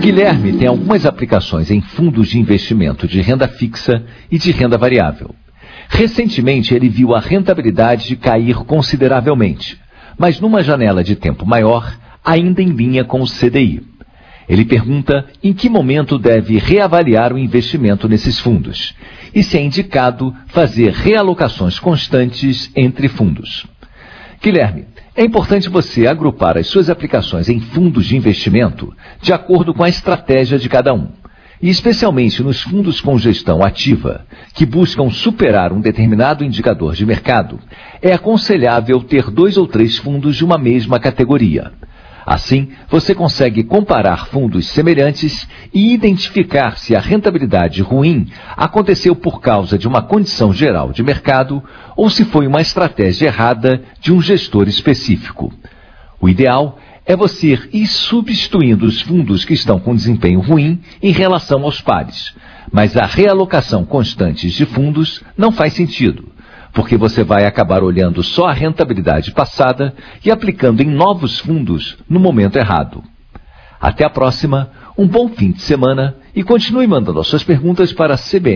Guilherme tem algumas aplicações em fundos de investimento de renda fixa e de renda variável. Recentemente, ele viu a rentabilidade cair consideravelmente, mas numa janela de tempo maior, ainda em linha com o CDI. Ele pergunta em que momento deve reavaliar o investimento nesses fundos e se é indicado fazer realocações constantes entre fundos. Guilherme, é importante você agrupar as suas aplicações em fundos de investimento de acordo com a estratégia de cada um. E especialmente nos fundos com gestão ativa, que buscam superar um determinado indicador de mercado, é aconselhável ter 2 ou 3 fundos de uma mesma categoria. Assim, você consegue comparar fundos semelhantes e identificar se a rentabilidade ruim aconteceu por causa de uma condição geral de mercado ou se foi uma estratégia errada de um gestor específico. O ideal é você ir substituindo os fundos que estão com desempenho ruim em relação aos pares, mas a realocação constante de fundos não faz sentido, porque você vai acabar olhando só a rentabilidade passada e aplicando em novos fundos no momento errado. Até a próxima, um bom fim de semana e continue mandando as suas perguntas para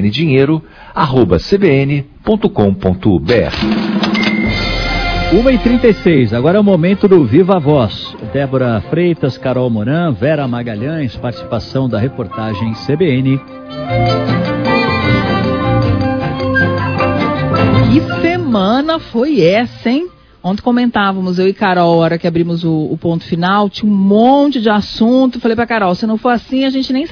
cbndinheiro@cbn.com.br. 1h36, agora é o momento do Viva Voz. Débora Freitas, Carol Moran, Vera Magalhães, participação da reportagem CBN. Que semana foi essa, hein? Ontem comentávamos, eu e Carol, a hora que abrimos o ponto final, tinha um monte de assunto. Falei pra Carol, se não for assim, a gente nem